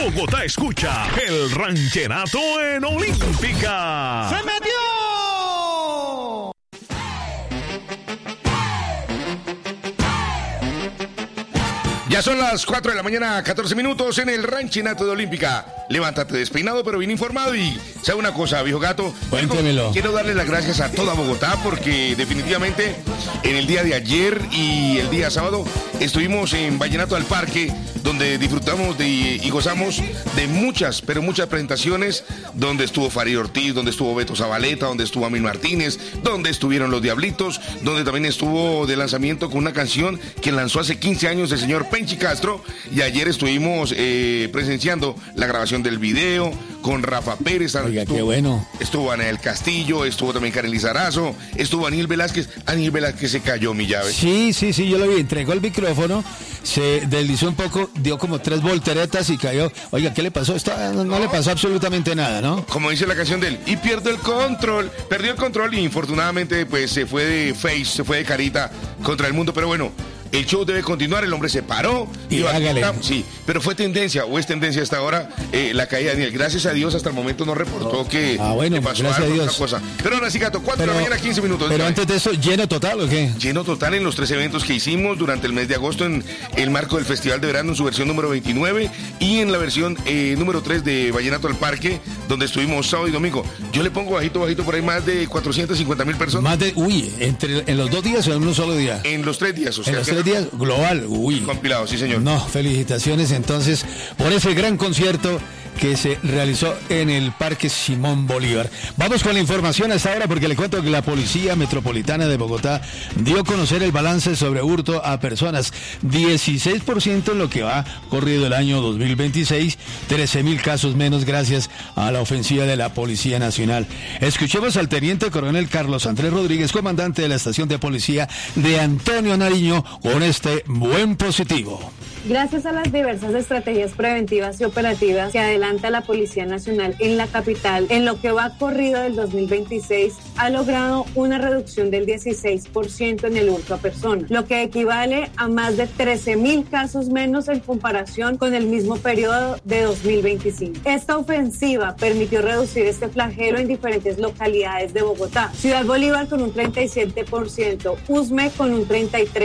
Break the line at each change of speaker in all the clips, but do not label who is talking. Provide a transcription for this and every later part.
Bogotá escucha el ranchenato en Olímpica.
¡Se metió!
Ya son las 4 de la mañana, 14 minutos en el ranchenato de Olímpica. Levántate despeinado pero bien informado y ¿sabe una cosa, viejo gato?
Cuéntemelo.
Quiero darle las gracias a toda Bogotá porque definitivamente en el día de ayer y el día sábado estuvimos en Vallenato al Parque, donde disfrutamos y gozamos de muchas presentaciones, donde estuvo Farid Ortiz, donde estuvo Beto Zabaleta, donde estuvo Amil Martínez, donde estuvieron los Diablitos, donde también estuvo de lanzamiento con una canción que lanzó hace 15 años el señor Penchi Castro, y ayer estuvimos presenciando la grabación del video con Rafa Pérez.
Oiga, qué bueno.
Estuvo Ana del Castillo, estuvo también Karen Lizarazo, estuvo Aniel Velázquez se cayó, mi llave.
Sí, yo lo vi, entregó el micrófono, se deslizó un poco, dio como 3 volteretas y cayó. Oiga, ¿qué le pasó? No le pasó absolutamente nada, ¿no?
Como dice la canción de él, y perdió el control y infortunadamente pues se fue de face, se fue de carita contra el mundo, pero bueno. El show debe continuar, el hombre se paró.
Y hágale.
Sí, pero fue tendencia, o es tendencia hasta ahora, la caída de Daniel. Gracias a Dios, hasta el momento no reportó que
bueno,
pasó
gracias
algo,
a Dios.
otra cosa. Pero ahora sí, gato, 4 de la mañana, 15 minutos.
Pero antes de eso, ¿lleno total o qué?
Lleno total en los 3 eventos que hicimos durante el mes de agosto en el marco del Festival de Verano en su versión número 29 y en la versión número 3 de Vallenato al Parque, donde estuvimos sábado y domingo. Yo le pongo bajito por ahí más de 450,000 personas.
Más de, en los 2 días o en un solo día.
En los 3 días, o sea.
En los 3 días, global.
Compilado, sí, señor.
No, felicitaciones entonces por ese gran concierto que se realizó en el Parque Simón Bolívar. Vamos con la información a esta hora porque le cuento que la Policía Metropolitana de Bogotá dio a conocer el balance sobre hurto a personas. 16% en lo que va corrido el año 2026, 13,000 casos menos gracias a la ofensiva de la Policía Nacional. Escuchemos al Teniente Coronel Carlos Andrés Rodríguez, comandante de la Estación de Policía de Antonio Nariño, con este buen positivo.
Gracias a las diversas estrategias preventivas y operativas que adelanta la Policía Nacional en la capital, en lo que va corrido del 2026, ha logrado una reducción del 16% en el hurto a personas, lo que equivale a más de 13,000 casos menos en comparación con el mismo periodo de 2025. Esta ofensiva permitió reducir este flagelo en diferentes localidades de Bogotá. Ciudad Bolívar con un 37%, Usme con un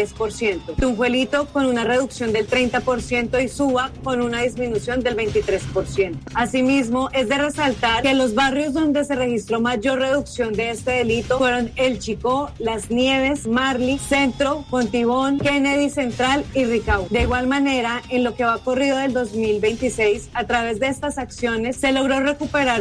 33%, Tunjuelito con una reducción del 30% y Suba con una disminución del 23%. Asimismo, es de resaltar que los barrios donde se registró mayor reducción de este delito fueron El Chicó, Las Nieves, Marley, Centro, Fontibón, Kennedy Central y Ricau. De igual manera, en lo que va corrido del 2026, a través de estas acciones se logró recuperar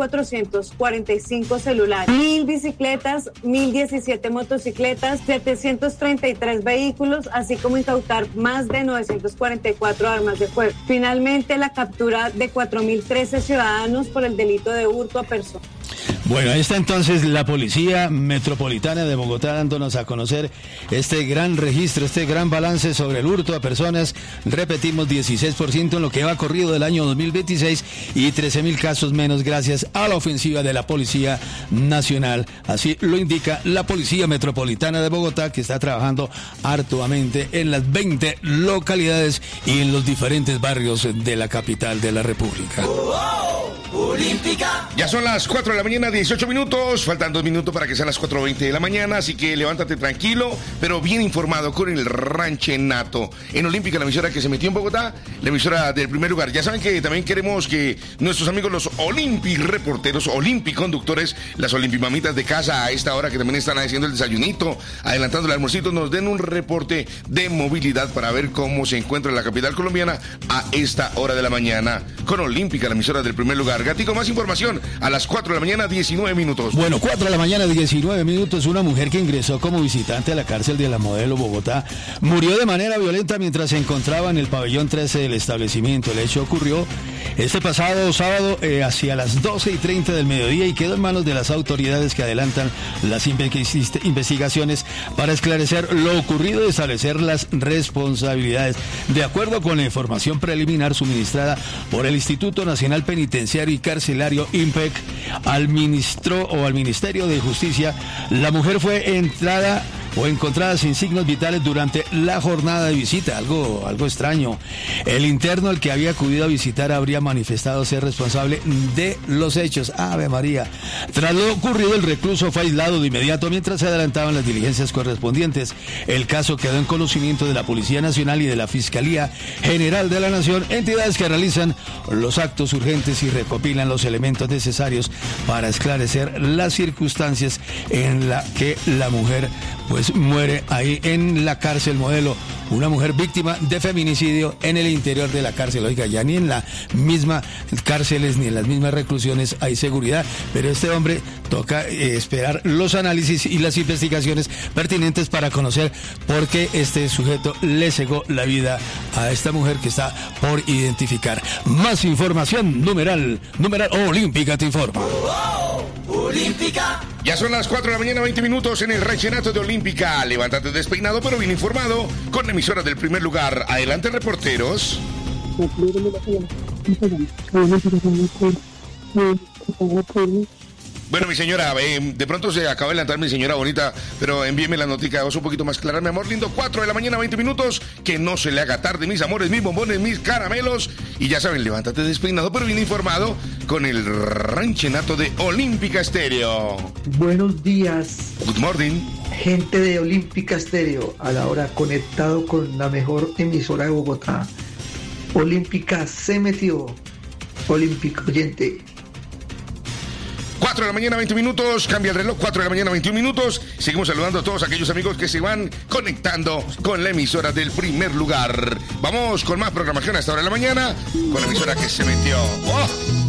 2,445 celulares, 1,000 bicicletas, 1,017 motocicletas, 733 vehículos, así como incautar más de 944 armas de fuego. Finalmente, la captura de 4,013 ciudadanos por el delito de hurto a personas.
Bueno, ahí está entonces la Policía Metropolitana de Bogotá dándonos a conocer este gran registro, este gran balance sobre el hurto a personas. Repetimos, 16% en lo que va corrido del año 2026 y 13,000 casos menos gracias a la ofensiva de la Policía Nacional. Así lo indica la Policía Metropolitana de Bogotá, que está trabajando arduamente en las 20 localidades y en los diferentes barrios de la capital de la República.
Olímpica.
Ya son las 4 de la mañana, 18 minutos. Faltan 2 minutos para que sean las 4:20 de la mañana. Así que levántate tranquilo, pero bien informado con el ranchenato. En Olímpica, la emisora que se metió en Bogotá, la emisora del primer lugar. Ya saben que también queremos que nuestros amigos, los Olympic reporteros, Olympic conductores, las Olympimamitas de casa a esta hora que también están haciendo el desayunito, adelantando el almuercito, nos den un reporte de movilidad para ver cómo se encuentra la capital colombiana a esta hora de la mañana. Con Olímpica, la emisora del primer lugar. Gatico, más información a las 4 de la mañana, 19 minutos.
Bueno, 4 de la mañana, 19 minutos. Una mujer que ingresó como visitante a la cárcel de La Modelo, Bogotá, murió de manera violenta mientras se encontraba en el pabellón 13 del establecimiento. El hecho ocurrió este pasado sábado hacia las 12:30 del mediodía y quedó en manos de las autoridades que adelantan las investigaciones para esclarecer lo ocurrido y establecer las responsabilidades. De acuerdo con la información preliminar suministrada por el Instituto Nacional Penitenciario y Carcelario INPEC al Ministerio de Justicia, la mujer fue entrada o encontrada sin signos vitales durante la jornada de visita. Algo extraño. El interno al que había acudido a visitar habría manifestado ser responsable de los hechos. Ave María. Tras lo ocurrido, el recluso fue aislado de inmediato mientras se adelantaban las diligencias correspondientes. El caso quedó en conocimiento de la Policía Nacional y de la Fiscalía General de la Nación, entidades que realizan los actos urgentes y recopilan los elementos necesarios para esclarecer las circunstancias en la que la mujer pues muere ahí en la cárcel modelo. Una mujer víctima de feminicidio en el interior de la cárcel. Oiga, ya ni en la misma cárceles ni en las mismas reclusiones hay seguridad, pero este hombre toca esperar los análisis y las investigaciones pertinentes para conocer por qué este sujeto le cegó la vida a esta mujer que está por identificar. Más información, numeral Olímpica te informa.
Olímpica.
Ya son las 4 de la mañana, 20 minutos en el Ranchenato de Olímpica. Levántate despeinado pero bien informado con la emisora del primer lugar. Adelante, reporteros. Bueno, mi señora, de pronto se acaba de levantar mi señora bonita, pero envíeme la notica de voz un poquito más clara, mi amor lindo. 4 de la mañana, 20 minutos, que no se le haga tarde, mis amores, mis bombones, mis caramelos. Y ya saben, levántate despeinado, pero bien informado con el Ranchenato de Olímpica Estéreo.
Buenos días.
Good morning.
Gente de Olímpica Estéreo, a la hora conectado con la mejor emisora de Bogotá. Olímpica se metió. Olímpica oyente.
4 de la mañana, 20 minutos, cambia el reloj, 4 de la mañana, 21 minutos. Seguimos saludando a todos aquellos amigos que se van conectando con la emisora del primer lugar. Vamos con más programación a esta hora de la mañana, con la emisora que se metió. ¡Oh!